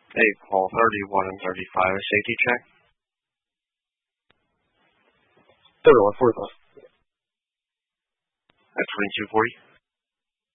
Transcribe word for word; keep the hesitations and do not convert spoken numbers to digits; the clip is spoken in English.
Hey, Paul, thirty-one and thirty-five, a safety check. thirty-one, forty-five. At twenty-two forty.